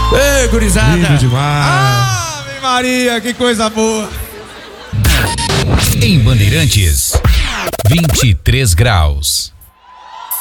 Ei, gurizada! Lindo demais! Ave Maria, que coisa boa! Em Bandeirantes, 23 graus.